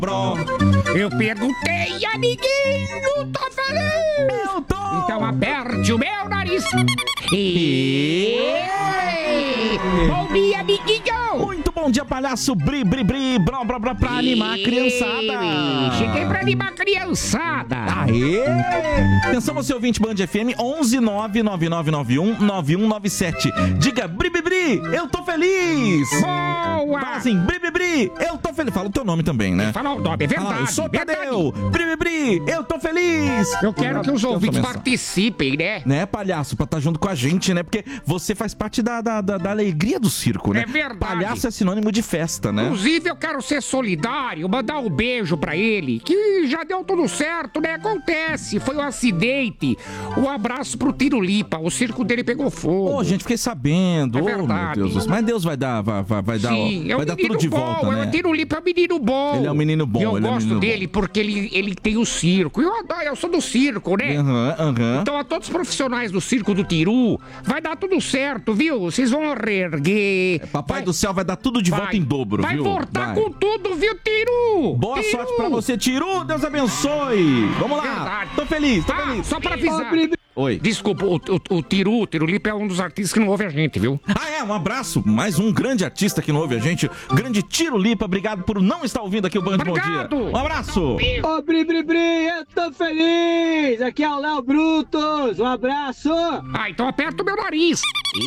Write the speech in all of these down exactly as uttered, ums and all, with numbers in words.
Pronto. Eu perguntei, amiguinho, tô feliz? Eu tô. Então aperte o meu nariz. E... Bom dia, amiguinho. Muito bom dia, palhaço. Bri, bri, bri. Bró, bró, bró, pra animar a criançada. Cheguei pra animar a criançada. Aê! Atenção, você ouvinte Band F M onze nove nove nove nove um nove um nove sete. Diga, bri, bri, bri, eu tô feliz. Boa. Fala assim, bri, bri, bri, eu tô feliz. Fala o teu nome também, né? Fala o nome, é verdade. Fala, eu sou verdade. Tadeu. Bri, bri, bri, eu tô feliz. Eu quero que os Eu ouvintes tô pensando. participem, né? Né, palhaço, pra estar junto com a gente, né? Porque você faz parte da, da, da, da alegria do circo, né? É verdade. Palhaço é sinônimo de festa, né? Inclusive, eu quero ser solidário, mandar um beijo pra ele, que já deu tudo certo, né? Acontece, foi um acidente. Um abraço pro Tirulipa, o circo dele pegou fogo. Ô, gente, fiquei sabendo. É Ô, meu verdade. Deus do céu. Mas Deus vai dar, vai, vai, vai dar, Sim, ó, é um vai dar menino tudo de bom, volta, é né? o Tirulipa é um menino bom. Ele é um menino bom, E eu ele é um gosto menino dele bom. porque ele, ele tem o circo. Eu adoro, eu sou do circo, né? Aham, aham. Então, a todos os profissionais do circo do Tiru, vai dar tudo certo, viu? Vocês vão reerguer. Papai vai, do céu vai dar tudo de vai, volta em dobro, vai viu? voltar Vai. com tudo, viu, Tiru? Boa Tiru. sorte pra você, Tiru. Deus abençoe. Vamos lá. Verdade. Tô feliz, tô Ah, feliz. só pra avisar. Oi. Desculpa, o, o, o Tiru, o Tirulipa é um dos artistas que não ouve a gente, viu? Ah, é, um abraço. Mais um grande artista que não ouve a gente. Grande Tirulipa, obrigado por não estar ouvindo aqui o Band Bom Dia. Obrigado. Um abraço. Ô, Bri, Bri, Bri, eu tô feliz! Aqui é o Léo Brutos, um abraço! Ah, então aperta o meu nariz.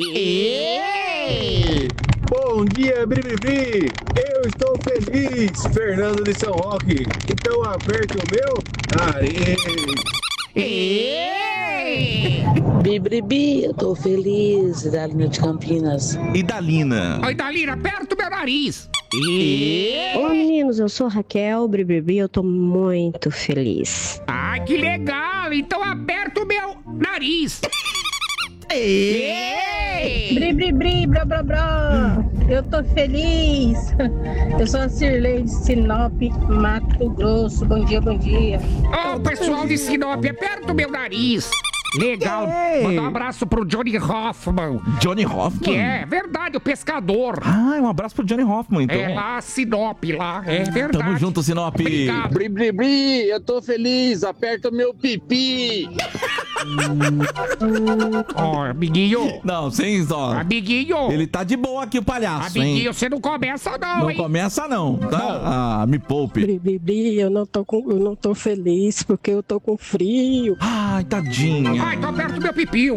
Bom dia, Bribri! Eu estou feliz, Fernando de São Roque. Então aperte o meu nariz. Bibribi, eu tô feliz, Dalina de Campinas. E Dalina? Oi, Dalina, aperta o meu nariz. Olá, meninos, eu sou Raquel, Bribibi, eu tô muito feliz. Ah, que legal. Então aperta o meu nariz. Bri, bri, bri, brá, brá, brá. Eu tô feliz. Eu sou a Cirlei de Sinop, Mato Grosso. Bom dia, bom dia. Ô, pessoal de Sinop, aperta o meu nariz. Legal. Ei. Manda um abraço pro Johnny Hoffman. Johnny Hoffman? Que é verdade, o pescador. Ah, um abraço pro Johnny Hoffman, então. É lá, Sinop, lá. É verdade. Tamo junto, Sinop. Obrigado. Bri, Bri, Bri, eu tô feliz, aperta o meu pipi. Ó, amiguinho. Não, sem ó. Amiguinho. Ele tá de boa aqui, o palhaço, hein? Amiguinho, você não começa não, Não hein? começa não, tá? Ah, me poupe. Bribibi, eu não tô com, eu não tô feliz porque eu tô com frio. Ai, tadinha. Ai, então aperta o meu pipio.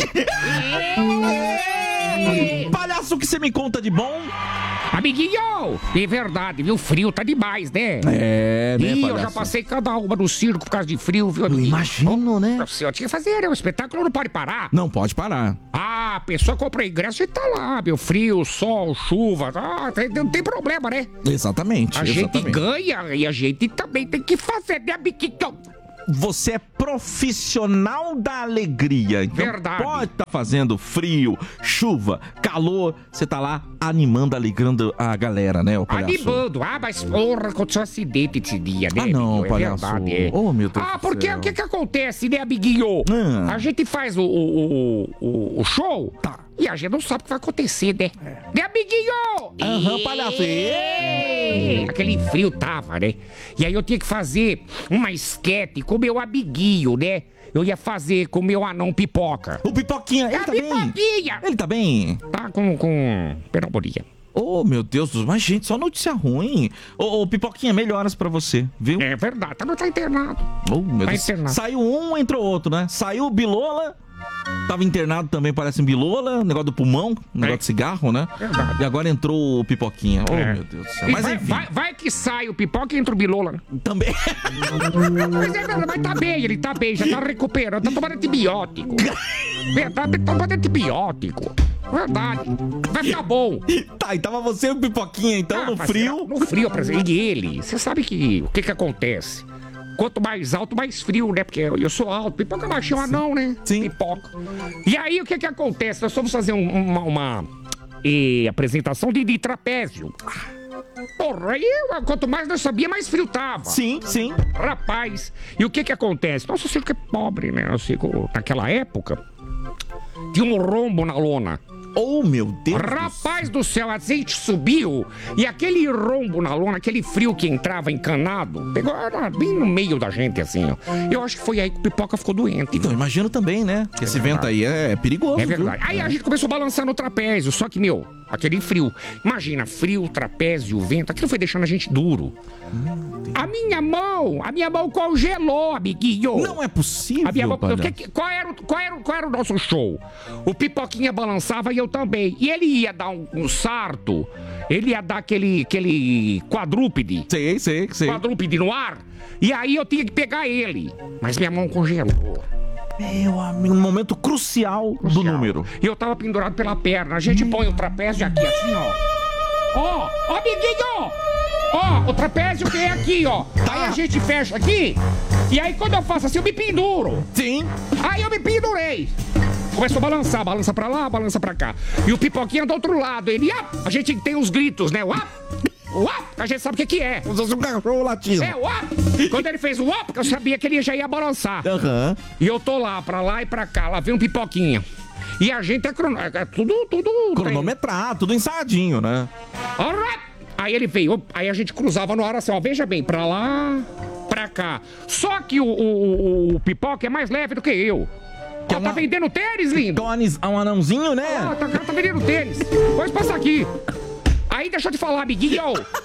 Palhaço, o que você me conta de bom? Amiguinho, é verdade, viu? Frio tá demais, né? É, né, Ih, eu palhaço? já passei cada uma no circo por causa de frio, viu, Eu amiguinho? imagino, né? Você tinha que fazer, né? O espetáculo não pode parar. Não pode parar. Ah, a pessoa compra ingresso e tá lá, meu. Frio, sol, chuva. Ah, tem- não tem problema, né? Exatamente. A gente exatamente. ganha e a gente também tem que fazer, né, amiguinho? Você é profissional da alegria. Então Verdade. pode estar fazendo frio, chuva, calor. Você tá lá animando, alegrando a galera, né, o palhaço? Animando. Ah, mas porra, aconteceu um acidente esse dia, né, Ah, não, amiguinho? É palhaço. verdade, é. Oh, meu Deus Ah, do porque céu. o que que acontece, né, amiguinho? Ah. A gente faz o, o, o, o- o show Tá. e a gente não sabe o que vai acontecer, né? Né, amiguinho? Aham, palhaço. Ê! Aquele frio tava, né? E aí eu tinha que fazer uma esquete com meu amiguinho, né? Eu ia fazer com meu anão pipoca. O Pipoquinha, ele É a tá bem? pipoquinha! Ele tá bem? Tá com, com pneumonia. Oh, meu Deus, mas gente, só notícia ruim. Ô, ô, Pipoquinha, melhoras pra você, viu? É verdade, tá, não tá internado. Oh, meu Tá Deus. internado. Saiu um, entrou outro, né? Saiu o Bilola, tava internado também, parece um Bilola, negócio do pulmão, negócio É. de cigarro, né? Verdade. E agora entrou o Pipoquinha. Oh, É. meu Deus do céu. E Mas vai, enfim, vai, vai que sai o pipoca e entra o bilola. né? também. Mas é verdade, mas tá bem, ele tá bem, já tá recuperando, tá tomando antibiótico. Verdade, tá tomando antibiótico. Verdade. Vai ficar bom. Tá, e tava você e o Pipoquinha, então, Ah, no mas frio. No frio, por exemplo. E ele, você sabe que o que que acontece? Quanto mais alto, mais frio, né? Porque eu, eu sou alto. Pipoca é baixinho, anão, né? Sim. Pipoca. E aí, o que que acontece? Nós fomos fazer um- uma, uma eh, apresentação de, de trapézio. Porra, aí, eu, quanto mais nós sabia, mais frio tava. Sim, sim. Rapaz, e o que que acontece? Nosso circo é pobre, né? Nosso circo, naquela época, tinha um rombo na lona. Oh, meu Deus. Rapaz do céu, a gente subiu e aquele rombo na lona, aquele frio que entrava encanado, pegou era bem no meio da gente, assim, ó. Eu acho que foi aí que o Pipoca ficou doente. Então, imagino também, né? Que esse vento aí é perigoso. É verdade. Viu? Aí a gente começou a balançar no trapézio, só que, meu, aquele frio. Imagina, frio, trapézio, vento, aquilo foi deixando a gente duro. A minha mão, a minha mão congelou, amiguinho. Não é possível, a minha mão, palhaço. que- qual, era, o- qual, era, o- qual era o nosso show? O Pipoquinha balançava e eu também. E ele ia dar um, um sarto, ele ia dar aquele, aquele quadrúpede. Sei, sei, sei. Quadrúpede no ar. E aí eu tinha que pegar ele. Mas minha mão congelou. Meu amigo, um momento crucial, do número. E eu tava pendurado pela perna. A gente põe o trapézio aqui assim, ó. Ó, ó, amiguinho! Ó, o trapézio que é aqui, ó. Aí a gente fecha aqui. E aí quando eu faço assim, eu me penduro. Sim. Aí eu me pendurei. Começou a balançar, balança pra lá, balança pra cá. E o Pipoquinha do outro lado, ele, ah, a gente tem os gritos, né? Uap, uap, a gente sabe o que que é. Usa um cachorro latindo. É, uap. Quando ele fez o uap, eu sabia que ele já ia balançar. Aham. E eu tô lá, pra lá e pra cá, lá vem um Pipoquinha. E a gente é, crono... é tudo, tudo... Cronometrado, tudo ensaiadinho, né? Alright. Aí ele veio, aí a gente cruzava no ar assim, ó, veja bem, pra lá, pra cá. Só que o, o, o Pipoca é mais leve do que eu. Que Ó, é tá uma- vendendo tênis, lindo. Tones, um anãozinho, né? Ah, tá, tá vendendo tênis. Pois passa aqui. Aí deixa eu te falar, amiguinho.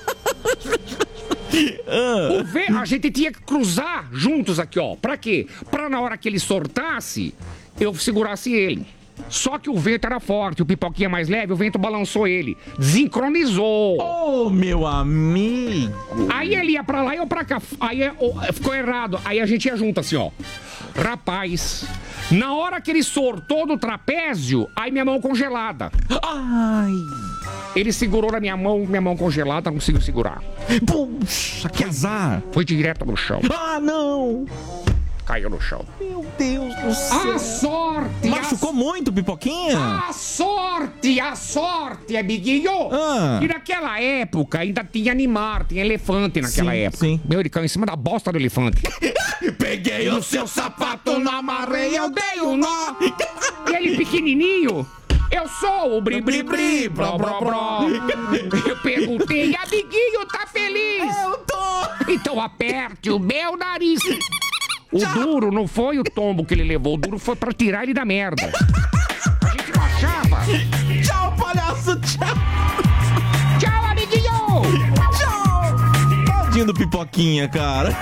O ve... A gente tinha que cruzar juntos aqui, ó. Pra quê? Pra na hora que ele sortasse, eu segurasse ele. Só que o vento era forte, o Pipoquinha mais leve, o vento balançou ele. Desincronizou. Oh, meu amigo. Aí ele ia pra lá e eu pra cá. Aí é, ó, ficou errado. Aí a gente ia junto assim, ó. Rapaz, na hora que ele sortou do trapézio, aí minha mão congelada. Ai. Ele segurou na minha mão, minha mão congelada, não conseguiu segurar. Puxa, que azar. Foi direto no chão. Ah, não. Caiu no chão. Meu Deus do céu. A sorte! Machucou muito, Pipoquinha? A sorte, a sorte, amiguinho! Ah. E naquela época ainda tinha animar, tinha elefante naquela Sim, época. sim. Meu, ele caiu em cima da bosta do elefante. Peguei o seu sapato, não amarrei, eu dei um nó. E ele pequenininho. Eu sou o Bri Bri Bri, bro, bro, bro. Eu perguntei, amiguinho, tá feliz? Eu tô. Então aperte o meu nariz. O duro não foi o tombo que ele levou, o duro foi pra tirar ele da merda. A gente não achava. Tchau, palhaço, tchau. Tchau, amiguinho! Tchau. Tadinho do Pipoquinha, cara.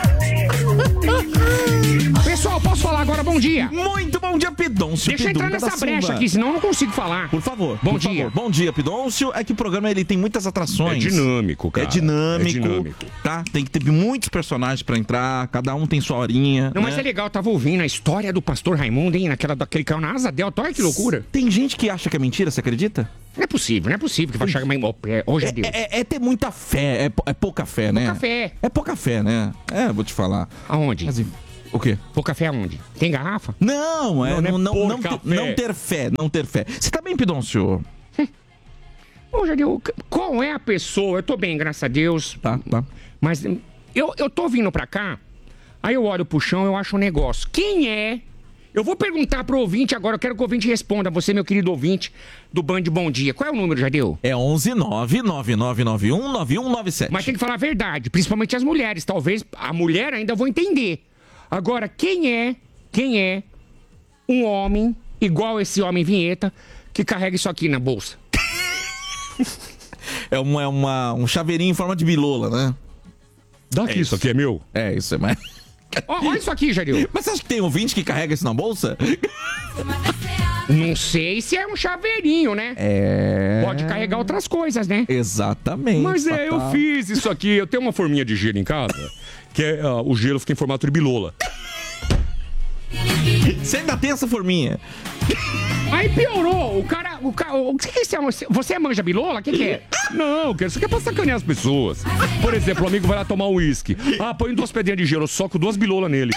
Pessoal, posso falar agora? Bom dia. Muito bom dia, Pidôncio. Deixa eu entrar Pidonca nessa da brecha Silva. aqui, senão eu não consigo falar. Por favor. Bom por dia. favor. Bom dia, Pidôncio. É que o programa ele tem muitas atrações. É dinâmico, cara. É dinâmico. É dinâmico. Tá? Tem que ter muitos personagens pra entrar, cada um tem sua horinha. Não, né? mas é legal, eu tava ouvindo a história do pastor Raimundo, hein? Naquela, daquele caiu na asa delta, olha que loucura. Tem gente que acha que é mentira, você acredita? Não é possível, não é possível que vai achar que é- hoje é Deus. É, é- é ter muita fé, é, pou- é pouca fé, né? Pouca fé. É pouca fé, né? É, vou te falar. Aonde? Mas, o quê? Pouca fé aonde? Tem garrafa? Não, é Não, não não, é não, não, pouca ter, fé. não ter fé, não ter fé. Você tá bem, Pidôncio? Ô, Jadeu, qual é a pessoa? Eu tô bem, graças a Deus. Tá, tá. Mas eu, eu tô vindo pra cá, aí eu olho pro chão, eu acho um negócio. Quem é? Eu vou perguntar pro ouvinte agora, eu quero que o ouvinte responda. Você, meu querido ouvinte do Band Bom Dia. Qual é o número, Jadeu? É onze nove nove nove nove um nove um nove sete. Mas tem que falar a verdade, principalmente as mulheres. Talvez a mulher ainda vou entender. Agora, quem é, quem é um homem, igual esse homem vinheta, que carrega isso aqui na bolsa? É, uma, é uma, um chaveirinho em forma de bilola, né? Daqui, isso aqui é meu. É, isso é mais... Ó, olha isso aqui, Jadeu. Mas você acha que tem ouvinte que carrega isso na bolsa? Não sei se é um chaveirinho, né? É... Pode carregar outras coisas, né? Exatamente. Mas é, eu Tatá. fiz isso aqui. Eu tenho uma forminha de gelo em casa, que é ah, o gelo fica em formato de bilola. Você ainda tem essa forminha? Aí piorou. O cara. O cara o que, que é isso? Você é manja bilola? O que, que é? Não, cara, isso aqui é pra sacanear as pessoas. Por exemplo, o amigo vai lá tomar um uísque. Ah, põe duas pedrinhas de gelo, eu soco duas bilolas nele.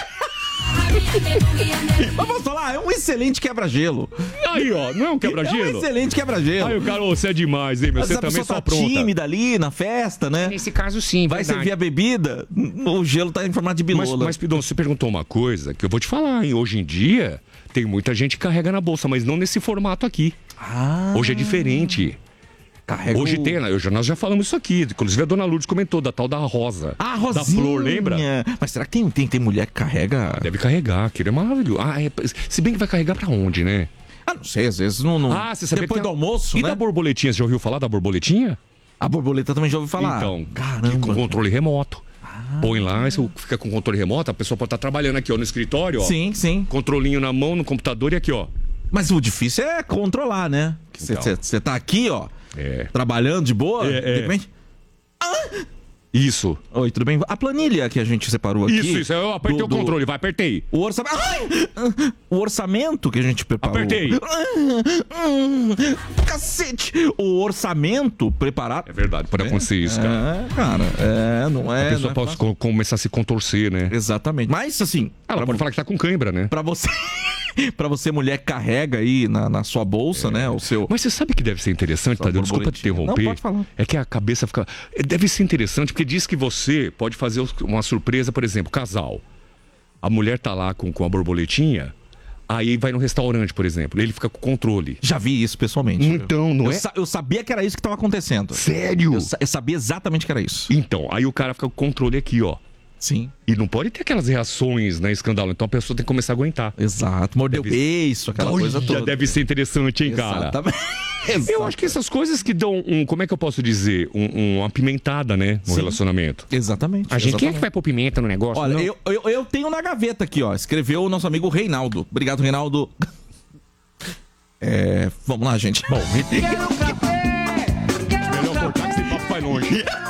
Mas posso falar, é um excelente quebra-gelo. Aí, ó, não é um É um quebra-gelo? excelente quebra-gelo. Aí o cara, ô, você é demais, hein, meu? Mas Você a também pessoa só tá pronta. tímida ali na festa, né? Nesse caso, sim. Vai verdade. servir a bebida, o gelo tá em formato de Mas, bilola. mas, Pidon, você perguntou uma coisa que eu vou te falar, hein? Hoje em dia, tem muita gente que carrega na bolsa, mas não nesse formato aqui. Ah. Hoje é diferente. Carrega Hoje o... tem, eu já, nós já falamos isso aqui. Inclusive a dona Lourdes comentou da tal da rosa. Ah, rosinha. Da flor, lembra? Mas será que tem, tem, tem mulher que carrega? Deve carregar, aquilo é maravilhoso. Ah, é... Se bem que vai carregar pra onde, né? Ah, não sei, às vezes não... não... Ah, você sabia Depois que do tem... almoço, E né? da borboletinha, você já ouviu falar da borboletinha? A borboleta também já ouviu falar. Então, caramba. Com controle remoto. Ah. Põe lá, você fica com controle remoto, a pessoa pode estar trabalhando aqui, ó, no escritório, ó. Sim, sim. Controlinho na mão, no computador e aqui, ó. Mas o difícil é controlar, né? Você então. tá aqui, ó, é. trabalhando de boa, é, de é. repente... Ah! Isso. Oi, tudo bem? A planilha que a gente separou aqui... Isso, isso, eu apertei do, o controle, do... vai, apertei. O orçamento... O orçamento que a gente preparou... Apertei. Cacete! O orçamento preparado... É verdade, pode acontecer isso, cara. É, cara, é, não é... A pessoa é pode fácil. começar a se contorcer, né? Exatamente. Mas, assim... Ela pode falar que tá com cãibra, né? Pra você... Pra você, mulher, carrega aí na, na sua bolsa, é. né? O seu... Mas você sabe que deve ser interessante, Tadeu? Desculpa te interromper. Não, pode falar. É que a cabeça fica... Deve ser interessante, porque diz que você pode fazer uma surpresa, por exemplo, casal. A mulher tá lá com, com a borboletinha, aí vai no restaurante, por exemplo. Ele fica com o controle. Já vi isso pessoalmente. Então, não eu é? Sa- eu sabia que era isso que tava acontecendo. Sério? Eu, sa- eu sabia exatamente que era isso. Então, aí o cara fica com o controle aqui, ó. Sim. E não pode ter aquelas reações, né, escandalo. Então a pessoa tem que começar a aguentar. Exato. Mordeu o beiço, aquela Olha, coisa toda. Deve ser interessante, hein, cara? Exatamente. Eu acho que essas coisas que dão um, como é que eu posso dizer? Um, uma pimentada, né, no Sim. relacionamento. Exatamente. A gente, exatamente. quem é que vai pôr pimenta no negócio? Olha, não? eu, eu, eu tenho na gaveta aqui, ó. Escreveu o nosso amigo Reinaldo. Obrigado, Reinaldo. É, vamos lá, gente. Bom, melhor cortar que esse papo vai longe.